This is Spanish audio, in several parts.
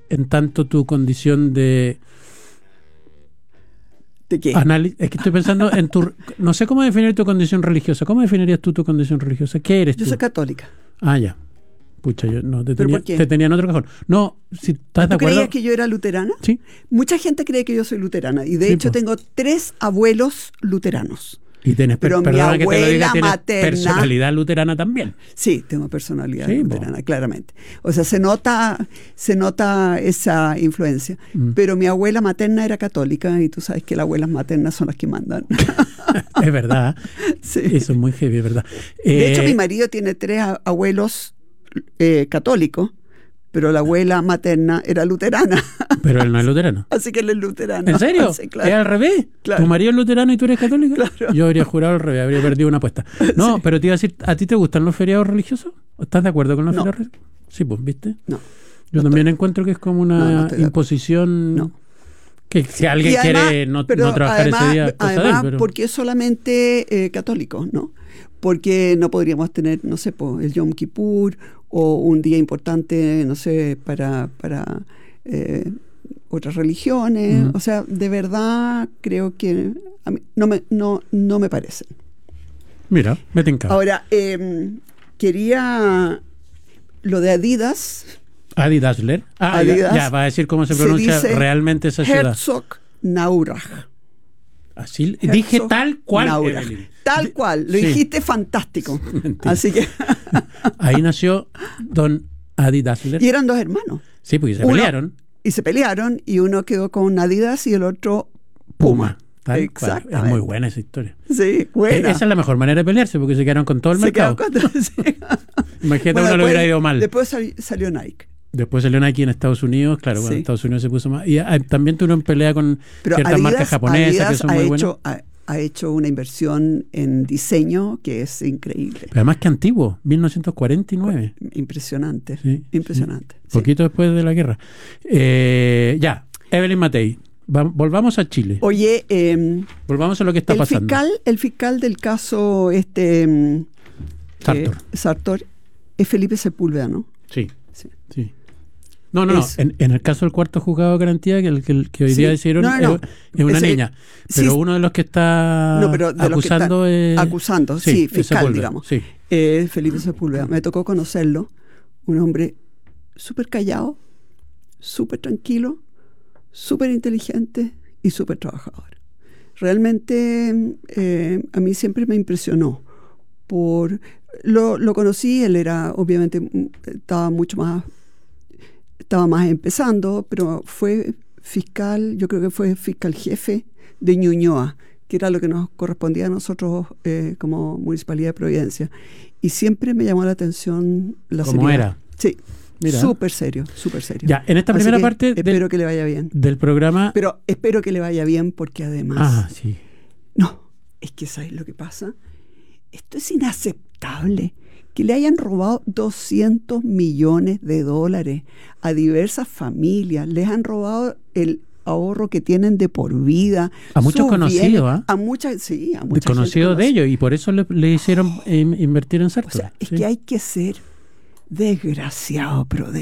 en tanto tu condición de... ¿De qué? Es que estoy pensando en tu... No sé cómo definir tu condición religiosa. ¿Cómo definirías tú tu condición religiosa? ¿Qué eres tú? Yo soy católica. Ah, ya. Pucha, yo no, te ¿Pero por qué? tenía en otro cajón. No, si estás de ¿Tú acuerdo... creías que yo era luterana? Sí. Mucha gente cree que yo soy luterana. Y de Sí, hecho pues. tengo 3 abuelos luteranos. Y tienes, Pero mi perdona que te lo diga, abuela tienes materna... personalidad luterana también. Sí, tengo personalidad Sí, luterana, claramente. O sea, se nota esa influencia. Mm. Pero mi abuela materna era católica y tú sabes que las abuelas maternas son las que mandan. Es verdad. Sí. Eso es muy heavy, es verdad. De hecho, mi marido tiene 3 abuelos católicos, pero la abuela materna era luterana. Pero él no es luterano. Así que él es luterano. ¿En serio? Sí, claro. ¿Es al revés? Claro. ¿Tu marido es luterano y tú eres católica? Claro. Yo habría jurado al revés, habría perdido una apuesta. No, Sí. pero te iba a decir, ¿a ti te gustan los feriados religiosos? ¿Estás de acuerdo con los No. feriados religiosos? Sí, pues, ¿viste? No. Yo también encuentro que es como No, no una estoy de acuerdo. imposición No. que si alguien Y además, quiere no pero trabajar además, ese día, cosa de él, además, pero... porque es solamente católico, ¿no? Porque no podríamos tener, no sé, el Yom Kippur o un día importante, no sé, para otras religiones. O sea, de verdad creo que a mí no me parecen. Mira, me tincaba. Ahora, quería lo de Adidas. Adi Dassler. Ah, Adidas, ya, va a decir cómo se se pronuncia dice realmente esa ciudad. Herzog Naurach. Así dije tal cual. Naurach. Evelyn. Tal cual, lo Sí. dijiste fantástico. Mentira. Así que. Ahí nació don Adi Dassler. Y eran 2 hermanos. Sí, porque se Uno- pelearon. Y se pelearon y uno quedó con Adidas y el otro Puma. Tal cual. Exactamente. Es muy buena esa historia. Sí, buena. Esa es la mejor manera de pelearse porque se quedaron con todo el Se mercado. quedó con- sí. Imagínate, Bueno, uno le después- hubiera ido mal. Después salió Nike. Después salió aquí en Estados Unidos, claro, bueno, Sí. en Estados Unidos se puso más. Y también tuvieron pelea con Pero ciertas marcas japonesas que Adidas son muy buenas. ha hecho una inversión en diseño que es increíble. Pero además que antiguo, 1949. Impresionante. Sí, Impresionante. sí. Sí. Poquito después de la guerra. Ya, Evelyn Matei. Volvamos a Chile. Oye, Volvamos a lo que está pasando. el fiscal del caso Sartor. Sartor es Felipe Sepúlveda, ¿no? Sí, Sí. sí. No. Es- En el caso del cuarto juzgado de garantía, que hoy Sí. día decidieron, No. es una Ese- niña. Pero sí. uno de los que está No, pero de los que acusando están es... acusando, sí, sí, es fiscal, Sepúlveda, digamos. Sí. Felipe Sepúlveda. Me tocó conocerlo. Un hombre súper callado, súper tranquilo, súper inteligente y súper trabajador. Realmente a mí siempre me impresionó. Lo conocí, él era, obviamente, estaba más empezando, pero fue fiscal, yo creo que fue fiscal jefe de Ñuñoa, que era lo que nos correspondía a nosotros como Municipalidad de Providencia. Y siempre me llamó la atención la ¿Cómo seriedad. era? Sí, Mira. súper serio, súper serio. Ya, en esta Así primera que parte espero que le vaya bien. del programa... Pero espero que le vaya bien porque además... Ah, sí. No, es que ¿sabes lo que pasa? Esto es inaceptable. Que le hayan robado 200 millones de dólares a diversas familias. Les han robado el ahorro que tienen de por vida. A muchos sus conocidos, bienes, ¿ah? A mucha gente Conocido de conocida. ellos, y por eso le hicieron invertir en Sartor. O sea, es Sí. que hay que ser desgraciado,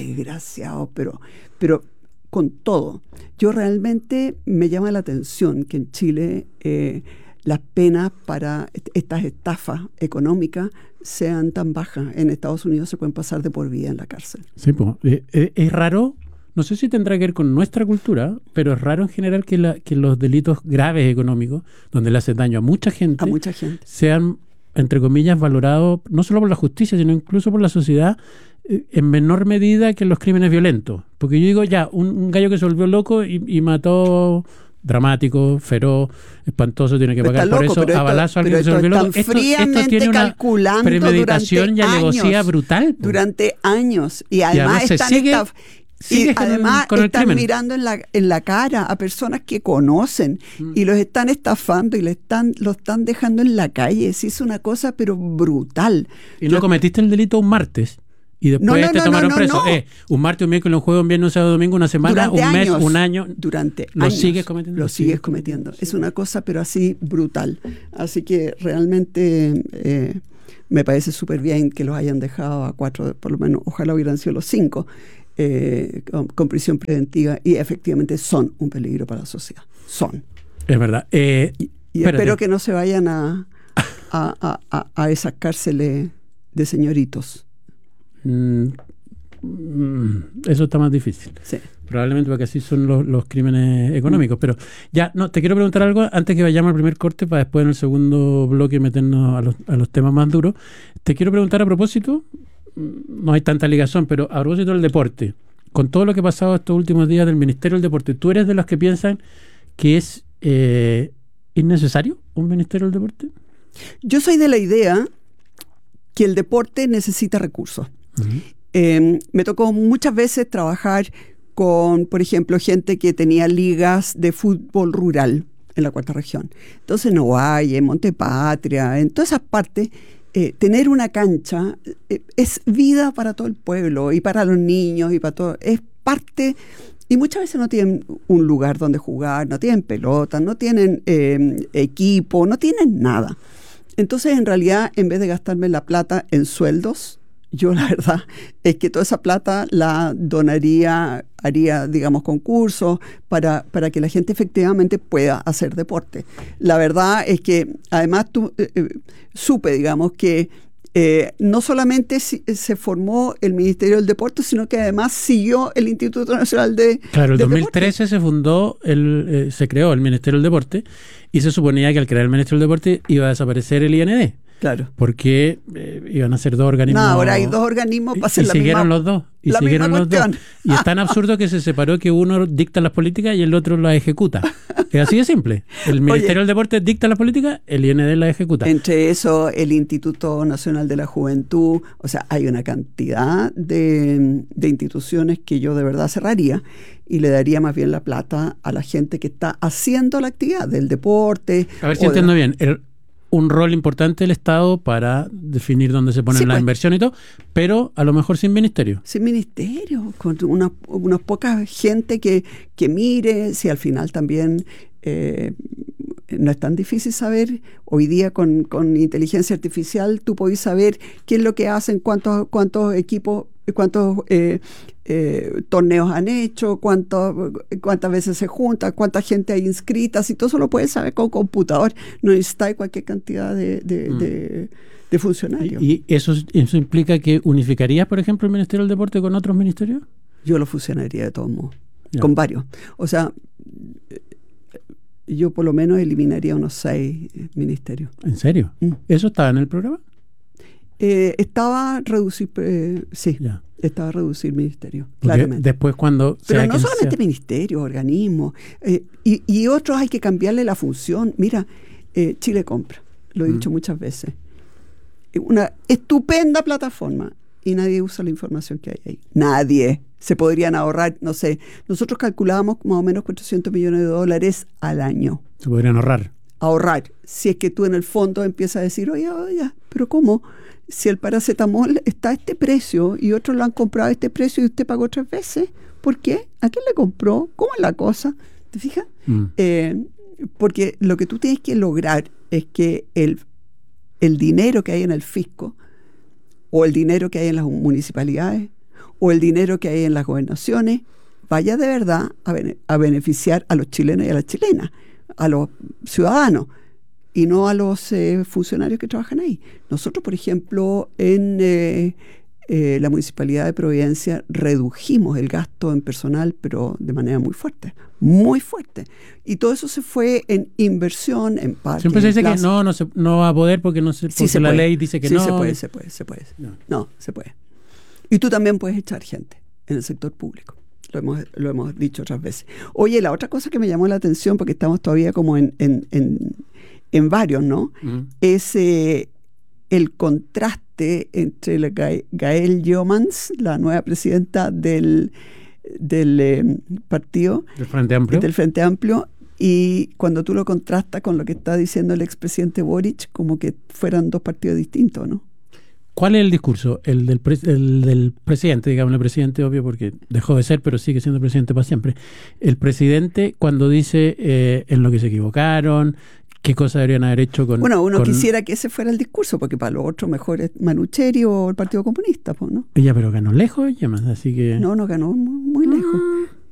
pero con todo. Yo realmente me llama la atención que en Chile las penas para estas estafas económicas sean tan bajas. En Estados Unidos se pueden pasar de por vida en la cárcel. Sí, pues, es raro, no sé si tendrá que ver con nuestra cultura, pero es raro en general que los delitos graves económicos, donde le hacen daño a mucha gente, sean, entre comillas, valorados no solo por la justicia, sino incluso por la sociedad en menor medida que los crímenes violentos. Porque yo digo, ya, un gallo que se volvió loco y mató... dramático, feroz, espantoso, tiene que Pero pagar está por loco, eso, pero a balazo a alguien que se esto volvió loco. están Esto fríamente tiene una calculando premeditación y durante alevosía años, brutal. Po. Durante años. Y además además se sigue con el están crimen. mirando en la cara a personas que conocen y los están estafando y los están dejando en la calle. Sí, es una cosa pero brutal. Y no cometiste el delito un martes. Y después te tomaron preso. Un martes, un miércoles, un jueves, un viernes, un sábado, domingo, una semana, durante un mes, años, un año. Durante lo años. Sigues cometiendo. Lo sigues cometiendo. Es una cosa, pero así brutal. Así que realmente me parece súper bien que los hayan dejado a 4, por lo menos, ojalá hubieran sido los 5. con prisión preventiva y efectivamente son un peligro para la sociedad. Son. Es verdad. Y espero que no se vayan a esas cárceles de señoritos. Eso está más difícil. Sí. Probablemente porque así son los crímenes económicos. Pero ya, no, te quiero preguntar algo antes que vayamos al primer corte para después en el segundo bloque meternos a los temas más duros. Te quiero preguntar a propósito, no hay tanta ligación, pero a propósito del deporte, con todo lo que ha pasado estos últimos días del Ministerio del Deporte, ¿tú eres de los que piensan que es innecesario un Ministerio del Deporte? Yo soy de la idea que el deporte necesita recursos. Me tocó muchas veces trabajar con, por ejemplo, gente que tenía ligas de fútbol rural en la cuarta región. Entonces, en Ovalle, en Montepatria, en todas esas partes, tener una cancha es vida para todo el pueblo y para los niños y para todo. Es parte, y muchas veces no tienen un lugar donde jugar, no tienen pelota, no tienen equipo, no tienen nada. Entonces, en realidad, en vez de gastarme la plata en sueldos, yo la verdad es que toda esa plata la donaría, haría, digamos, concursos para que la gente efectivamente pueda hacer deporte. La verdad es que además supe, digamos, que no solamente se formó el Ministerio del Deporte, sino que además siguió el Instituto Nacional de Claro, en 2013 Deporte. se fundó, se creó el Ministerio del Deporte y se suponía que al crear el Ministerio del Deporte iba a desaparecer el IND. Claro. Porque iban a ser dos organismos. No, ahora hay dos organismos para hacer y la siguieron misma, los dos. Y la siguieron misma los dos. cuestión. Y es tan absurdo que se separó que uno dicta las políticas y el otro las ejecuta. Es así de simple. El Ministerio del Deporte dicta las políticas, el IND las ejecuta. Entre eso, el Instituto Nacional de la Juventud, o sea, hay una cantidad de instituciones que yo de verdad cerraría y le daría más bien la plata a la gente que está haciendo la actividad del deporte. A ver si entiendo bien. Un rol importante del Estado para definir dónde se pone la inversión y todo, pero a lo mejor sin ministerio. Sin ministerio, con unas pocas gente que mire, si al final también no es tan difícil saber, hoy día con inteligencia artificial tú podés saber qué es lo que hacen, cuántos equipos, cuántos torneos han hecho, cuántas veces se juntan, cuánta gente hay inscrita, y todo eso lo puedes saber con computador, no necesitas cualquier cantidad de funcionarios. ¿Y eso implica que unificarías, por ejemplo, el Ministerio del Deporte con otros ministerios? Yo lo fusionaría de todos modos, con varios. O sea, yo por lo menos eliminaría unos 6 ministerios. ¿En serio? ¿Eso estaba en el programa? Estaba reducir, sí, ya. Estaba reducir ministerio, claramente. Después cuando... Pero no solamente ministerios, organismos, y otros hay que cambiarle la función. Mira, Chile Compra, lo he dicho muchas veces. Una estupenda plataforma y nadie usa la información que hay ahí. Nadie. Se podrían ahorrar, no sé, nosotros calculábamos más o menos $400 millones al año. Se podrían ahorrar. Ahorrar. Si es que tú en el fondo empiezas a decir, oye, pero ¿cómo? Si el paracetamol está a este precio y otros lo han comprado a este precio y usted pagó 3 veces, ¿por qué? ¿A quién le compró? ¿Cómo es la cosa? ¿Te fijas? Porque lo que tú tienes que lograr es que el dinero que hay en el fisco o el dinero que hay en las municipalidades o el dinero que hay en las gobernaciones vaya de verdad a beneficiar a los chilenos y a las chilenas, a los ciudadanos, y no a los funcionarios que trabajan ahí. Nosotros, por ejemplo, en la Municipalidad de Providencia redujimos el gasto en personal, pero de manera muy fuerte. Y todo eso se fue en inversión, en parques. Siempre se dice que no va a poder porque la ley dice que no. Sí, se puede. No, se puede. Y tú también puedes echar gente en el sector público. Lo hemos dicho otras veces. Oye, la otra cosa que me llamó la atención, porque estamos todavía como en varios, ¿no? Es el contraste entre Gael Jomans, la nueva presidenta del partido del Frente Amplio, y cuando tú lo contrastas con lo que está diciendo el expresidente Boric, como que fueran dos partidos distintos, ¿no? ¿Cuál es el discurso? El del presidente, digamos, el presidente, obvio, porque dejó de ser, pero sigue siendo presidente para siempre. El presidente, cuando dice en lo que se equivocaron, ¿Qué cosa deberían haber hecho con...? Bueno, uno quisiera que ese fuera el discurso, porque para lo otro mejor es Manucheri o el Partido Comunista, pues, ¿no? Ella, pero ganó lejos, ella más, así que... No ganó muy lejos.